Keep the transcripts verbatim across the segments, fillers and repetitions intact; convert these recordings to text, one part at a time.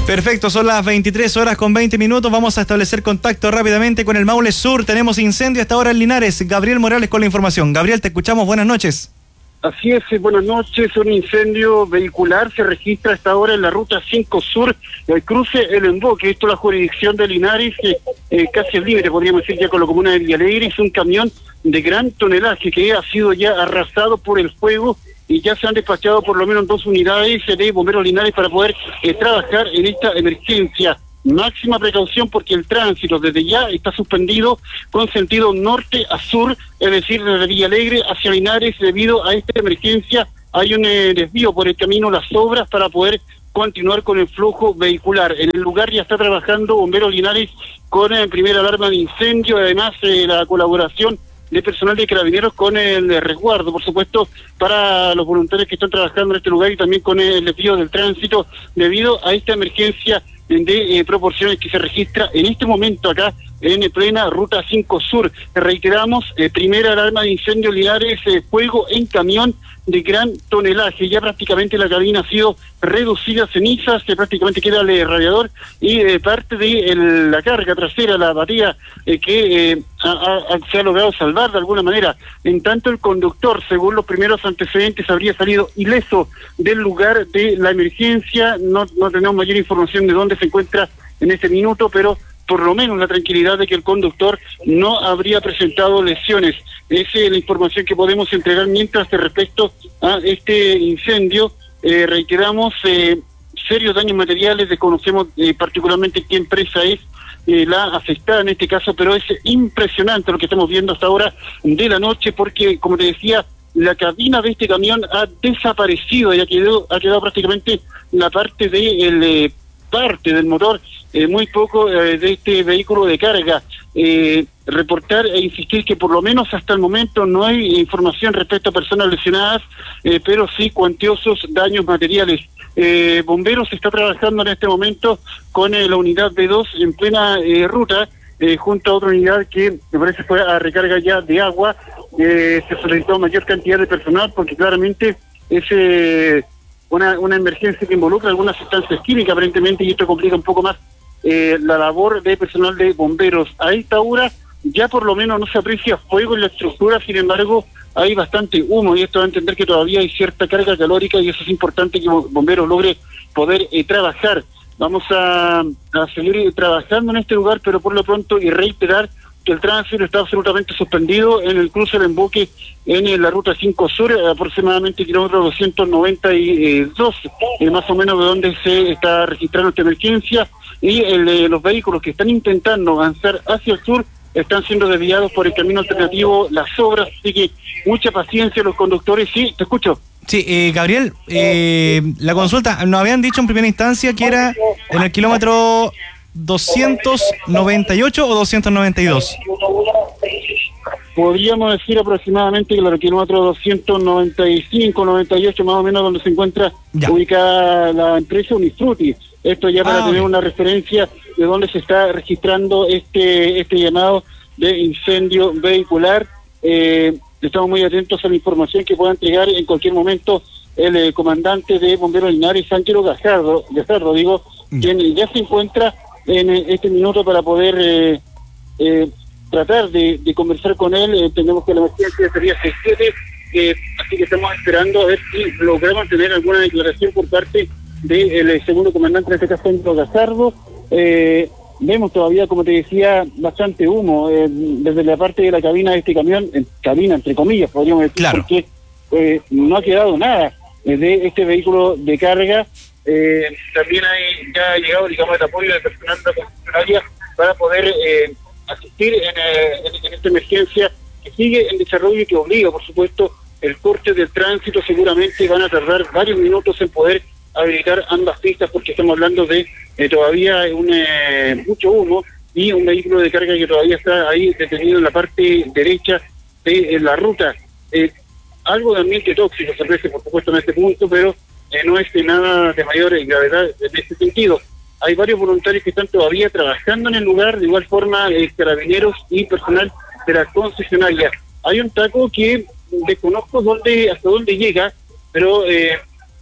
Perfecto, son las veintitrés horas con veinte minutos. Vamos a establecer contacto rápidamente con el Maule Sur. Tenemos incendio hasta ahora en Linares. Gabriel Morales con la información. Gabriel, te escuchamos. Buenas noches. Así es, buenas noches. Un incendio vehicular se registra hasta ahora en la ruta cinco Sur, el cruce El Emboque. Esto es la jurisdicción de Linares, eh, eh, casi al límite, podríamos decir, ya con la comuna de Villalegre. Es un camión de gran tonelaje que ha sido ya arrasado por el fuego y ya se han despachado por lo menos dos unidades de bomberos Linares para poder eh, trabajar en esta emergencia. Máxima precaución porque el tránsito desde ya está suspendido con sentido norte a sur, es decir, desde Villalegre hacia Linares. Debido a esta emergencia hay un eh, desvío por el camino Las Obras para poder continuar con el flujo vehicular. En el lugar ya está trabajando bomberos Linares con eh, primera alarma de incendio, además eh, la colaboración de personal de carabineros con el resguardo, por supuesto, para los voluntarios que están trabajando en este lugar y también con el desvío del tránsito debido a esta emergencia de eh, proporciones que se registra en este momento acá en plena ruta cinco Sur. Reiteramos, eh, primera alarma de incendio Linares, eh, fuego en camión de gran tonelaje. Ya prácticamente la cabina ha sido reducida a cenizas, eh, prácticamente queda el eh, radiador y eh, parte de el, la carga trasera, la batería eh, que eh, a, a, se ha logrado salvar de alguna manera. En tanto, el conductor, según los primeros antecedentes, habría salido ileso del lugar de la emergencia. No, no tenemos mayor información de dónde se encuentra en este minuto, pero por lo menos la tranquilidad de que el conductor no habría presentado lesiones. Esa es la información que podemos entregar mientras de respecto a este incendio. Eh, reiteramos, eh, serios daños materiales, desconocemos eh, particularmente qué empresa es eh, la afectada en este caso, pero es impresionante lo que estamos viendo hasta ahora de la noche, porque, como te decía, la cabina de este camión ha desaparecido y ha quedado, ha quedado prácticamente la parte de el, eh, parte del motor, eh, muy poco eh, de este vehículo de carga. Eh, reportar e insistir que por lo menos hasta el momento no hay información respecto a personas lesionadas, eh, pero sí cuantiosos daños materiales. Eh, Bomberos está trabajando en este momento con eh, la unidad B dos en plena eh, ruta, eh, junto a otra unidad que me parece fue a recarga ya de agua. Eh, se solicitó mayor cantidad de personal porque claramente es eh, una, una emergencia que involucra algunas sustancias químicas aparentemente, y esto complica un poco más eh, la labor de personal de bomberos. A esta hora ya por lo menos no se aprecia fuego en la estructura, sin embargo hay bastante humo, y esto da a entender que todavía hay cierta carga calórica, y eso es importante que bomberos logre poder eh, trabajar. Vamos a, a seguir trabajando en este lugar, pero por lo pronto y reiterar que el tránsito está absolutamente suspendido en el cruce del Emboque en la ruta cinco Sur, aproximadamente kilómetro doscientos noventa y dos, eh, más o menos de donde se está registrando esta emergencia, y el, eh, los vehículos que están intentando avanzar hacia el sur están siendo desviados por el camino alternativo Las Obras, así que mucha paciencia los conductores. Sí, te escucho. Sí, eh, Gabriel, eh, la consulta, nos habían dicho en primera instancia que era en el kilómetro doscientos noventa y ocho o doscientos noventa y dos. Podríamos decir aproximadamente que el kilómetro doscientos noventa y cinco, noventa y ocho, más o menos, donde se encuentra ya ubicada la empresa Unifruti. Esto ya para ah, tener okay. una referencia de dónde se está registrando este este llamado de incendio vehicular. Eh, estamos muy atentos a la información que pueda entregar en cualquier momento el eh, comandante de Bomberos Linares, Ángelo Gajardo, Gajardo digo, mm. quien ya se encuentra en eh, este minuto para poder eh, eh, tratar de, de conversar con él. Eh, tenemos que la emergencia sería seis siete, eh, así que estamos esperando a ver si logramos tener alguna declaración por parte del de segundo comandante, en este caso Ángelo Gajardo. Eh, vemos todavía, como te decía, bastante humo eh, desde la parte de la cabina de este camión, eh, cabina entre comillas podríamos decir, claro, porque eh, no ha quedado nada eh, de este vehículo de carga. Eh, también hay, ya ha llegado, digamos, el apoyo del personal de la concesionaria para poder eh, asistir en, eh, en, en esta emergencia que sigue en desarrollo y que obliga, por supuesto, el corte del tránsito. Seguramente van a tardar varios minutos en poder habilitar ambas pistas, porque estamos hablando de eh, todavía un, eh, mucho humo y un vehículo de carga que todavía está ahí detenido en la parte derecha de eh, la ruta. Eh, algo de ambiente tóxico se aprecia, por supuesto, en este punto, pero eh, no es de nada de mayor gravedad en este sentido. Hay varios voluntarios que están todavía trabajando en el lugar, de igual forma eh, carabineros y personal de la concesionaria. Hay un taco que desconozco dónde, hasta dónde llega, pero eh,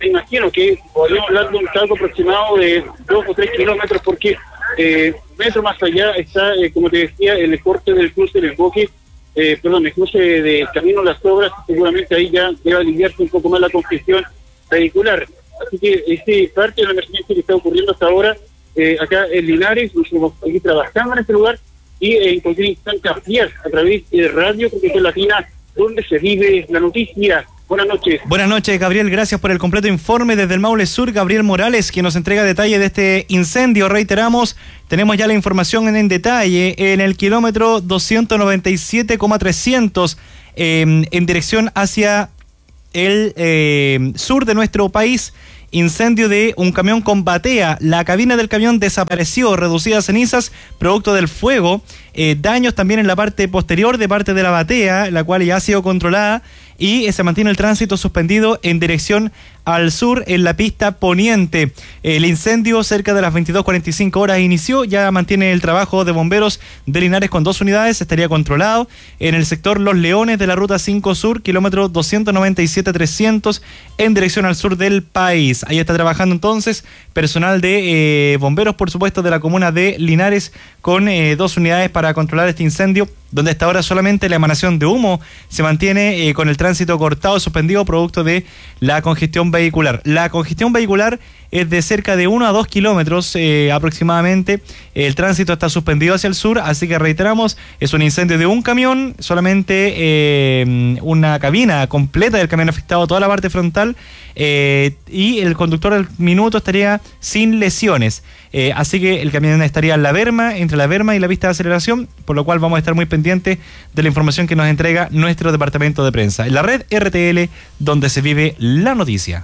me imagino que podríamos hablar de un saldo aproximado de dos o tres kilómetros, porque eh, metro más allá está, eh, como te decía, el corte del cruce del Emboque, eh, perdón, el cruce del Camino Las Obras, seguramente ahí ya debe aliviarse un poco más la congestión vehicular. Así que este parte de la emergencia que está ocurriendo hasta ahora, eh, acá en Linares, nosotros aquí trabajando en este lugar, y eh, en cualquier instante ampliar a través de radio, porque es Latina, donde se vive la noticia. Buenas noches. Buenas noches, Gabriel. Gracias por el completo informe desde el Maule Sur. Gabriel Morales, quien nos entrega detalles de este incendio. Reiteramos, tenemos ya la información en, en detalle en el kilómetro doscientos noventa y siete coma trescientos eh, en dirección hacia el eh, sur de nuestro país. Incendio de un camión con batea. La cabina del camión desapareció, reducida a cenizas, producto del fuego. Eh, daños también en la parte posterior de parte de la batea, la cual ya ha sido controlada. Y eh, se mantiene el tránsito suspendido en dirección al sur en la pista poniente. El incendio cerca de las veintidós cuarenta y cinco horas inició, ya mantiene el trabajo de bomberos de Linares con dos unidades, estaría controlado en el sector Los Leones de la ruta cinco Sur, kilómetro doscientos noventa y siete trescientos, en dirección al sur del país. Ahí está trabajando entonces personal de eh, bomberos, por supuesto, de la comuna de Linares, con eh, dos unidades para controlar este incendio, donde hasta ahora solamente la emanación de humo se mantiene eh, con el tránsito cortado, suspendido, producto de la congestión vehicular. La congestión vehicular es de cerca de uno a dos kilómetros eh, aproximadamente. El tránsito está suspendido hacia el sur, así que reiteramos, es un incendio de un camión, solamente eh, una cabina completa del camión afectado, toda la parte frontal, eh, y el conductor del minuto estaría sin lesiones. Eh, así que el camión estaría en la berma, entre la berma y la pista de aceleración, por lo cual vamos a estar muy pendientes de la información que nos entrega nuestro departamento de prensa. En la red R T L, donde se vive la noticia.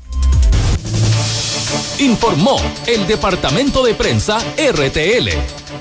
Informó el departamento de prensa R T L.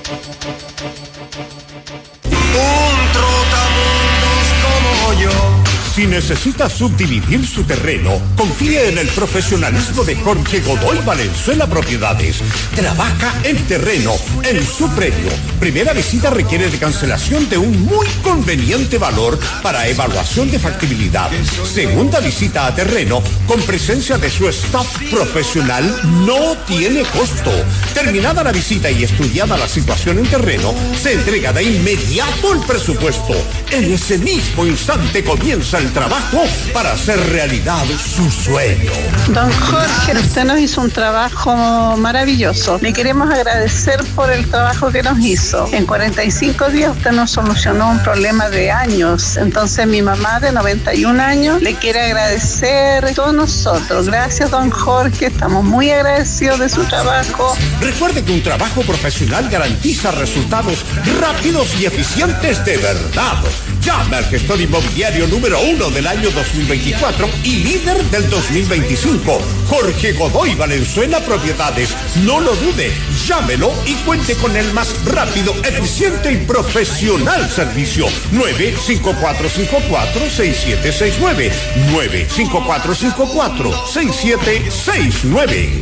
Un trotamundos como yo. Si necesita subdividir su terreno, confíe en el profesionalismo de Jorge Godoy Valenzuela Propiedades. Trabaja el terreno en su predio. Primera visita requiere de cancelación de un muy conveniente valor para evaluación de factibilidad. Segunda visita a terreno con presencia de su staff profesional no tiene costo. Terminada la visita y estudiada la situación en terreno, se entrega de inmediato el presupuesto. En ese mismo instante comienza el trabajo para hacer realidad su sueño. Don Jorge, usted nos hizo un trabajo maravilloso. Le queremos agradecer por el trabajo que nos hizo. En cuarenta y cinco días usted nos solucionó un problema de años. Entonces mi mamá de noventa y un años le quiere agradecer a todos nosotros. Gracias, don Jorge. Estamos muy agradecidos de su trabajo. Recuerde que un trabajo profesional garantiza resultados rápidos y eficientes de verdad. Llame al gestor inmobiliario número uno del año dos mil veinticuatro y líder del dos mil veinticinco, Jorge Godoy Valenzuela Propiedades. No lo dude, llámelo y cuente con el más rápido, eficiente y profesional servicio. nueve cinco cuatro cinco cuatro seis siete seis nueve, nueve cinco cuatro cinco cuatro seis siete seis nueve.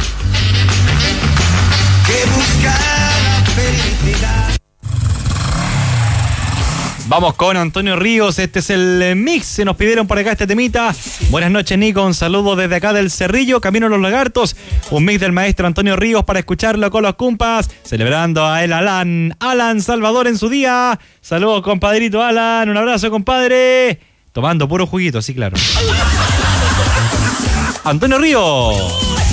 Que busca la felicidad. Vamos con Antonio Ríos, este es el mix, se nos pidieron por acá este temita. Buenas noches, Nico, un saludo desde acá del Cerrillo, camino a Los Lagartos. Un mix del maestro Antonio Ríos para escucharlo con los compas, celebrando a el Alan, Alan Salvador en su día. Saludos, compadrito Alan, un abrazo, compadre. Tomando puro juguito, sí, claro. Antonio Ríos.